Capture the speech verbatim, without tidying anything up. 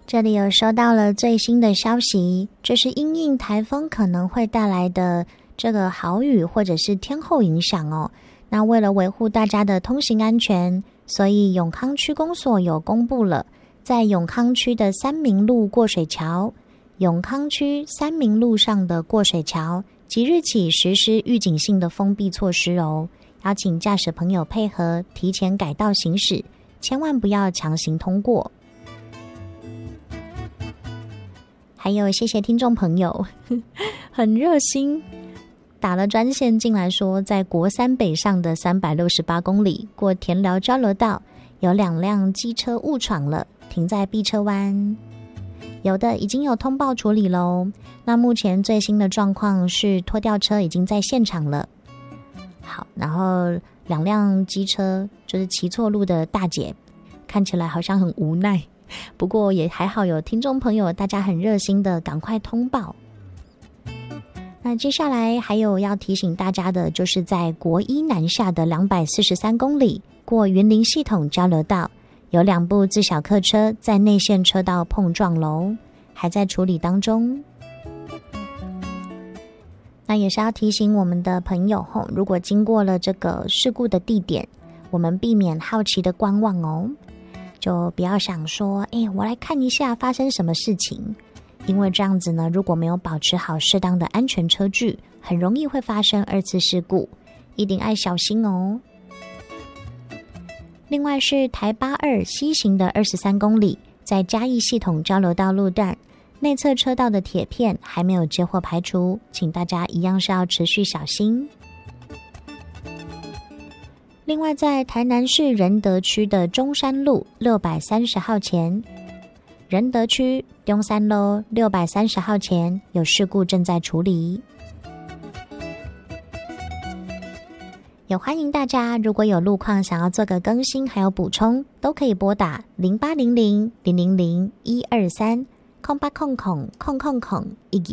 这里有收到了最新的消息，这是因应台风可能会带来的这个豪雨或者是天候影响哦。那为了维护大家的通行安全，所以永康区公所有公布了，在永康区的三民路过水桥、永康区三民路上的过水桥，即日起实施预警性的封闭措施哦。邀请驾驶朋友配合，提前改道行驶，千万不要强行通过。还有谢谢听众朋友很热心打了专线进来说，在国三北上的三百六十八公里过田寮交流道，有两辆机车误闯了，停在避车弯，有的已经有通报处理咯。那目前最新的状况是拖吊车已经在现场了。好，然后两辆机车就是骑错路的大姐看起来好像很无奈，不过也还好有听众朋友大家很热心的赶快通报。那接下来还有要提醒大家的，就是在国一南下的两百四十三公里过云林系统交流道，有两部自小客车在内线车道碰撞喽，还在处理当中。那也是要提醒我们的朋友吼，如果经过了这个事故的地点，我们避免好奇的观望哦，就不要想说哎，我来看一下发生什么事情，因为这样子呢，如果没有保持好适当的安全车距，很容易会发生二次事故，一定爱小心哦。另外是台八二西行的二十三公里，在嘉义系统交流道路段，内侧车道的铁片还没有接获排除，请大家一样是要持续小心。另外在台南市仁德区的中山路六百三十号前，仁德区中山路六百三十号前有事故正在处理，也欢迎大家如果有路况想要做个更新还有补充，都可以拨打零八零零零零零一二三空八空空空空空一